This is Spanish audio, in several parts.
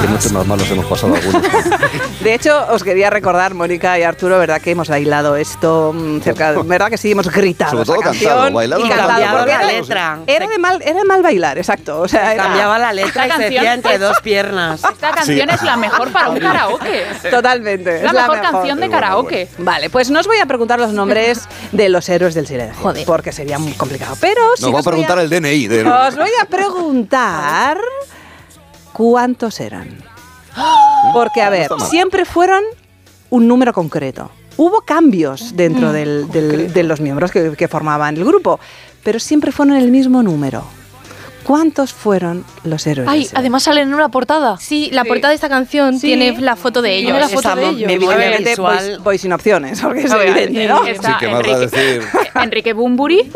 Qué noches más malas hemos pasado algunos. De hecho, os quería recordar, Mónica y Arturo, ¿verdad que hemos bailado esto cerca? ¿Verdad que sí? Hemos gritado Sobre todo esa canción. cantado, bailado Y no cantado, tanto, porque la ¿verdad? letra. Era de mal bailar, exacto. O sea, Cambiaba la letra y se canción- decía entre dos piernas. Esta canción es la mejor para un karaoke. Totalmente. Es la mejor canción de karaoke. Vale, pues no os voy a preguntar los nombres de los héroes del silencio. Joder. Porque sería muy complicado. Pero sí Nos va a os voy preguntar el DNI. Os voy a preguntar cuántos eran. Porque, a ver, está mal. siempre fueron un número concreto. Hubo cambios dentro de los miembros que formaban el grupo, pero siempre fueron el mismo número. ¿Cuántos fueron los héroes? Ay, del silencio? además salen en una portada. Sí, la portada de esta canción tiene la foto de ellos. Tiene la foto Esa de ellos. memoria Obviamente visual. voy sin opciones, porque es A ver, evidente, ¿no? está Sí, que más va a decir. Enrique Bunbury.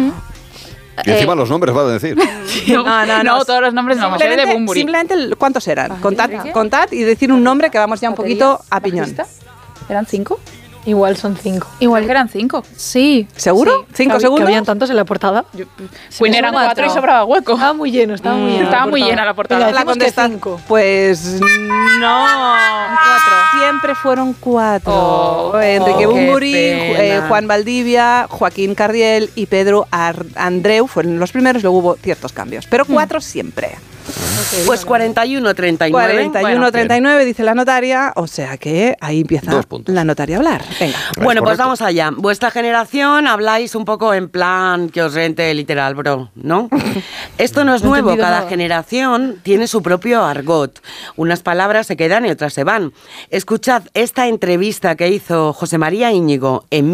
Y encima los nombres va a decir. No, todos los nombres no, sé de Bunbury. Simplemente, ¿cuántos eran? Contad y decir un nombre que vamos ya un poquito a piñón. ¿Eran 5? Igual son 5. Igual que eran 5. Sí. ¿Seguro? Sí. ¿5 Que segundos? habían tantos en la portada. Queen eran 4 y sobraba hueco. Estaba muy lleno, estaba muy lleno. Estaba muy llena la portada. Venga, La decimos que contestan. 5. Pues no. 4. Siempre fueron 4. Oh, Enrique qué Bunbury, pena. Juan Valdivia, Joaquín Cardiel y Pedro Andreu fueron los primeros, luego hubo ciertos cambios. Pero 4 siempre. Pues 41-39. 41-39 dice la notaria, o sea que ahí empieza 2 puntos. la notaria a hablar. Venga. Bueno, pues correcto. vamos allá. Vuestra generación habláis un poco en plan que os rente literal, bro, ¿no? Esto no es No he nuevo. entendido Cada nada. generación tiene su propio argot. Unas palabras se quedan y otras se van. Escuchad esta entrevista que hizo José María Íñigo en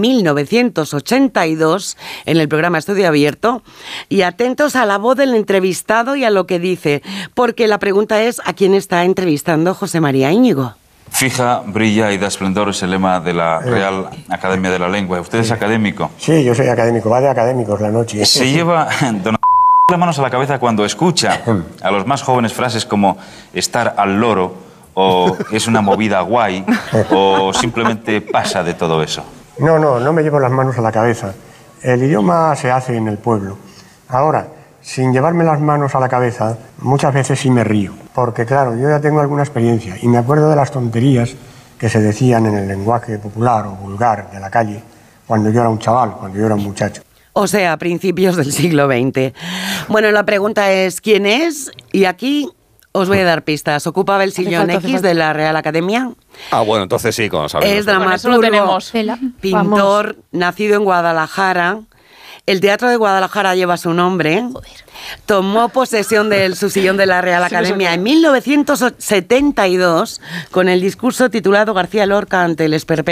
1982 en el programa Estudio Abierto y atentos a la voz del entrevistado y a lo que dice, porque la pregunta es ¿a quién está entrevistando José María Íñigo? Fija, brilla y da esplendor es el lema de la Real Academia de la Lengua. Usted es académico. Sí, yo soy académico, va de académicos la noche. Se lleva don las manos a la cabeza cuando escucha a los más jóvenes frases como estar al loro o es una movida guay o simplemente pasa de todo eso. No me llevo las manos a la cabeza. El idioma se hace en el pueblo. Ahora, sin llevarme las manos a la cabeza, muchas veces sí me río. Porque claro, yo ya tengo alguna experiencia y me acuerdo de las tonterías que se decían en el lenguaje popular o vulgar de la calle cuando yo era un chaval, cuando yo era un muchacho. O sea, a principios del siglo XX. Bueno, la pregunta es, ¿quién es? Y aquí os voy a dar pistas. Ocupaba el sillón falta, hace X falta. de la Real Academia. Ah, bueno, entonces sí, como sabemos. Es Con eso lo dramaturgo, tenemos. pintor, nacido en Guadalajara. El Teatro de Guadalajara lleva su nombre. Tomó posesión de su sillón de la Real Academia en 1972 con el discurso titulado García Lorca ante el esperpento